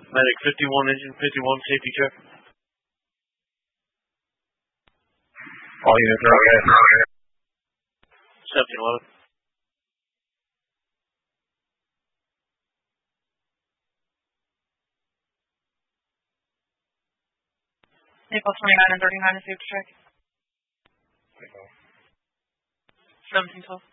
Medic 51, engine 51, safety check. All units are okay. 1711. April 29 and 39 is safety check. 1712.